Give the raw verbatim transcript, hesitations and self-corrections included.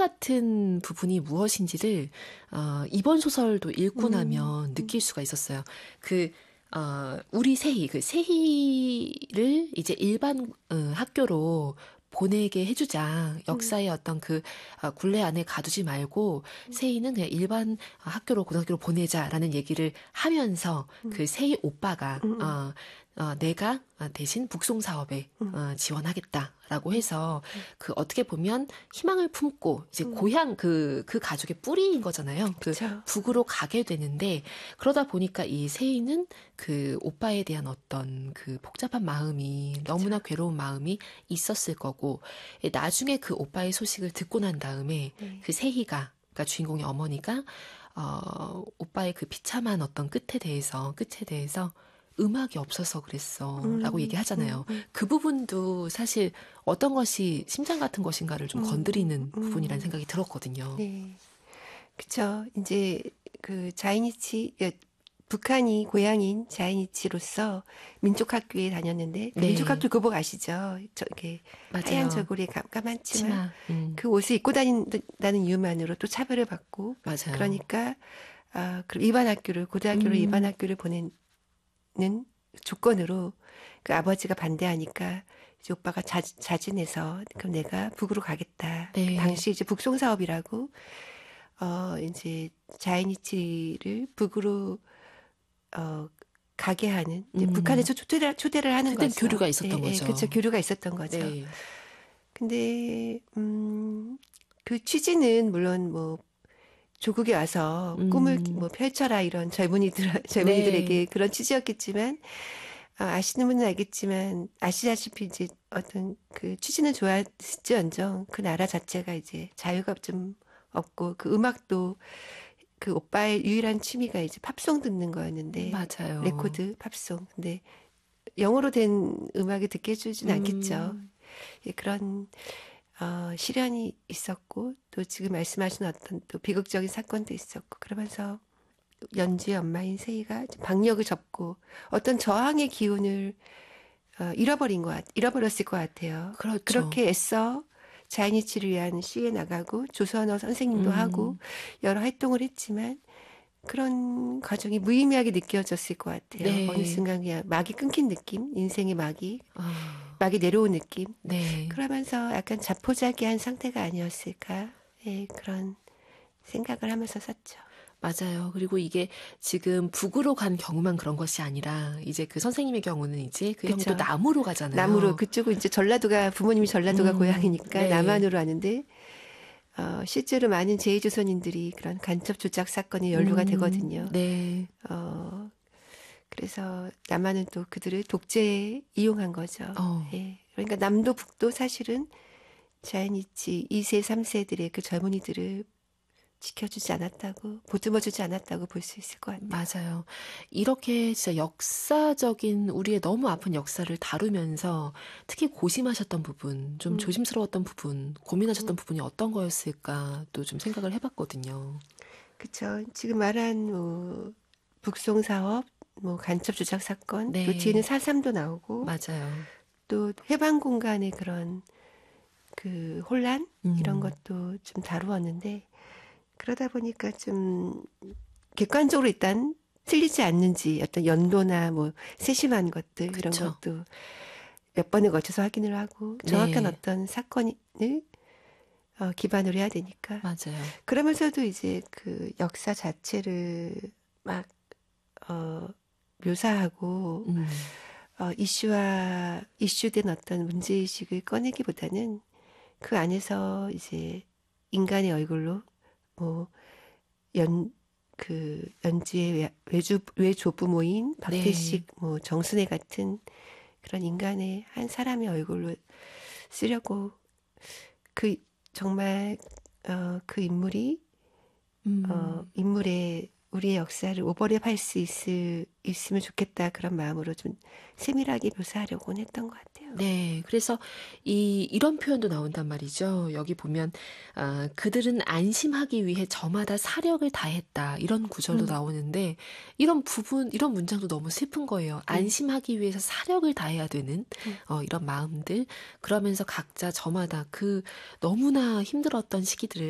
같은 부분이 무엇인지를 어, 이번 소설도 읽고 음. 나면 느낄 수가 있었어요. 그 어, 우리 세희, 그 세희를 이제 일반 어, 학교로 보내게 해주자. 역사의 음. 어떤 그 어, 굴레 안에 가두지 말고 음. 세희는 그냥 일반 학교로 고등학교로 보내자라는 얘기를 하면서 음. 그 세희 오빠가 음. 어, 어, 내가 대신 북송 사업에 음. 어, 지원하겠다라고 해서 음. 그 어떻게 보면 희망을 품고 이제 음. 고향 그, 그 가족의 뿌리인 거잖아요. 그 그쵸. 북으로 가게 되는데 그러다 보니까 이 세희는 그 오빠에 대한 어떤 그 복잡한 마음이 그쵸. 너무나 괴로운 마음이 있었을 거고 나중에 그 오빠의 소식을 듣고 난 다음에 네. 그 세희가 그러니까 주인공의 어머니가 어, 오빠의 그 비참한 어떤 끝에 대해서 끝에 대해서 음악이 없어서 그랬어 음, 라고 얘기하잖아요. 음, 음. 그 부분도 사실 어떤 것이 심장 같은 것인가를 좀 음, 건드리는 음, 부분이라는 생각이 들었거든요. 네. 그쵸. 이제 그 자이니치, 북한이 고향인 자이니치로서 민족학교에 다녔는데, 그 네. 민족학교 교복 아시죠? 저게 하얀 저고리에 까만 치마. 음. 그 옷을 입고 다닌다는 이유만으로 또 차별을 받고. 맞아요. 그러니까, 아, 그럼 일반 학교를, 고등학교로 음. 일반 학교를 보낸 는 조건으로 그 아버지가 반대하니까 이제 오빠가 자, 자진해서 그럼 내가 북으로 가겠다. 네. 그 당시 이제 북송 사업이라고 어 이제 자이니치를 북으로 어 가게 하는 이제 음. 북한에서 초대를 초대를 하는 거죠. 교류가 있었던 예, 거죠. 예, 그렇죠. 교류가 있었던 거죠. 네. 근데 음 그 취지는 물론 뭐 조국에 와서 음. 꿈을 뭐 펼쳐라 이런 젊은이들, 젊은이들에게 네. 그런 취지였겠지만, 아시는 분은 알겠지만, 아시다시피 이제 어떤 그 취지는 좋았을지언정 그 나라 자체가 이제 자유가 좀 없고 그 음악도 그 오빠의 유일한 취미가 이제 팝송 듣는 거였는데. 맞아요. 레코드, 팝송. 근데 영어로 된 음악이 듣게 해주진 음. 않겠죠. 예, 그런 어, 시련이 있었고 또 지금 말씀하신 어떤 또 비극적인 사건도 있었고 그러면서 연주의 엄마인 세희가 박력을 접고 어떤 저항의 기운을 어, 잃어버린 것 같, 잃어버렸을 것 같아요. 그렇죠. 그렇게 애써 자이니치를 위한 시위에 나가고 조선어 선생님도 음. 하고 여러 활동을 했지만 그런 과정이 무의미하게 느껴졌을 것 같아요. 네. 어느 순간 그냥 막이 끊긴 느낌, 인생의 막이 아. 막이 내려온 느낌. 네. 그러면서 약간 자포자기한 상태가 아니었을까. 네, 그런 생각을 하면서 썼죠. 맞아요. 그리고 이게 지금 북으로 간 경우만 그런 것이 아니라 이제 그 선생님의 경우는 이제 그 형이 또 남으로 가잖아요. 남으로 그쪽은 이제 전라도가 부모님이 전라도가 음, 고향이니까 네. 남한으로 하는데 어, 실제로 많은 제이조선인들이 그런 간첩 조작 사건에 연루가 음, 되거든요. 네. 어, 그래서 남한은 또 그들을 독재에 이용한 거죠. 어. 예. 그러니까 남도 북도 사실은 자이니치 이 세, 삼 세들의 그 젊은이들을 지켜주지 않았다고, 보듬어주지 않았다고 볼 수 있을 것 같아요. 맞아요. 이렇게 진짜 역사적인 우리의 너무 아픈 역사를 다루면서 특히 고심하셨던 부분, 좀 음. 조심스러웠던 부분, 고민하셨던 음. 부분이 어떤 거였을까 또 좀 생각을 해봤거든요. 그렇죠. 지금 말한 뭐 북송 사업, 뭐 간첩 조작 사건, 네. 또 뒤에는 사삼도 나오고, 맞아요. 또 해방 공간의 그런 그 혼란 음. 이런 것도 좀 다루었는데. 그러다 보니까 좀 객관적으로 일단 틀리지 않는지 어떤 연도나 뭐 세심한 것들 그쵸. 이런 것도 몇 번에 걸쳐서 확인을 하고 정확한 네. 어떤 사건을 어, 기반으로 해야 되니까. 맞아요. 그러면서도 이제 그 역사 자체를 막 어, 묘사하고 음. 어, 이슈와 이슈된 어떤 문제의식을 꺼내기보다는 그 안에서 이제 인간의 얼굴로 뭐, 연, 그, 연주의 외주, 외조부모인 박태식, 네. 뭐, 정순애 같은 그런 인간의 한 사람의 얼굴로 쓰려고 그, 정말, 어, 그 인물이, 음. 어, 인물의 우리의 역사를 오버랩할 수 있을, 있으면 좋겠다. 그런 마음으로 좀 세밀하게 묘사하려고는 했던 것 같아요. 네. 그래서 이, 이런 표현도 나온단 말이죠. 여기 보면, 아, 그들은 안심하기 위해 저마다 사력을 다했다. 이런 구절도 음. 나오는데, 이런 부분, 이런 문장도 너무 슬픈 거예요. 음. 안심하기 위해서 사력을 다해야 되는, 음. 어, 이런 마음들. 그러면서 각자 저마다 그 너무나 힘들었던 시기들을